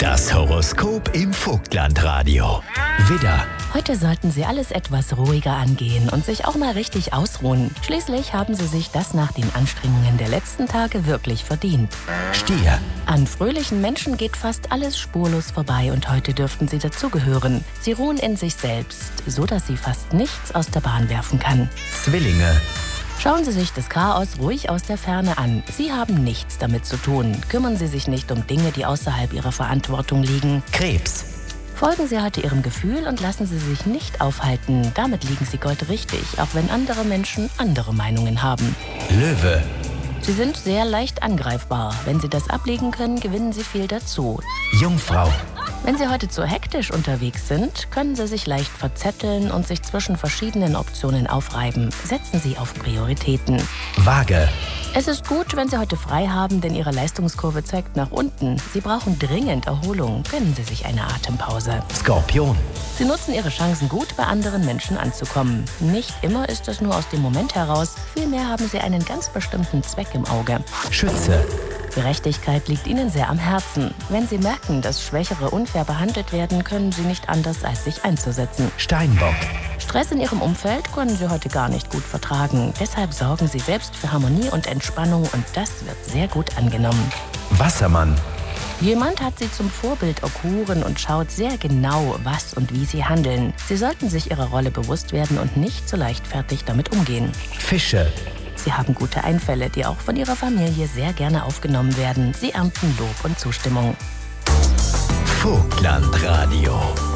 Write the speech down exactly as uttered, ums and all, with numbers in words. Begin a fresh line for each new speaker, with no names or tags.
Das Horoskop im Vogtlandradio. Widder.
Heute sollten Sie alles etwas ruhiger angehen und sich auch mal richtig ausruhen. Schließlich haben Sie sich das nach den Anstrengungen der letzten Tage wirklich verdient.
Stier.
An fröhlichen Menschen geht fast alles spurlos vorbei und heute dürften Sie dazugehören. Sie ruhen in sich selbst, so dass Sie fast nichts aus der Bahn werfen kann.
Zwillinge.
Schauen Sie sich das Chaos ruhig aus der Ferne an. Sie haben nichts damit zu tun. Kümmern Sie sich nicht um Dinge, die außerhalb Ihrer Verantwortung liegen.
Krebs.
Folgen Sie heute Ihrem Gefühl und lassen Sie sich nicht aufhalten. Damit liegen Sie goldrichtig, auch wenn andere Menschen andere Meinungen haben.
Löwe.
Sie sind sehr leicht angreifbar. Wenn Sie das ablegen können, gewinnen Sie viel dazu.
Jungfrau.
Wenn Sie heute zu hektisch unterwegs sind, können Sie sich leicht verzetteln und sich zwischen verschiedenen Optionen aufreiben. Setzen Sie auf Prioritäten.
Waage.
Es ist gut, wenn Sie heute frei haben, denn Ihre Leistungskurve zeigt nach unten. Sie brauchen dringend Erholung. Gönnen Sie sich eine Atempause.
Skorpion.
Sie nutzen Ihre Chancen gut, bei anderen Menschen anzukommen. Nicht immer ist es nur aus dem Moment heraus. Vielmehr haben Sie einen ganz bestimmten Zweck im Auge.
Schütze.
Gerechtigkeit liegt Ihnen sehr am Herzen. Wenn Sie merken, dass Schwächere unfair behandelt werden, können Sie nicht anders, als sich einzusetzen.
Steinbock.
Stress in Ihrem Umfeld können Sie heute gar nicht gut vertragen. Deshalb sorgen Sie selbst für Harmonie und Entspannung und das wird sehr gut angenommen.
Wassermann.
Jemand hat Sie zum Vorbild erkoren und schaut sehr genau, was und wie Sie handeln. Sie sollten sich Ihrer Rolle bewusst werden und nicht so leichtfertig damit umgehen.
Fische.
Sie haben gute Einfälle, die auch von Ihrer Familie sehr gerne aufgenommen werden. Sie ernten Lob und Zustimmung.
Vogtlandradio.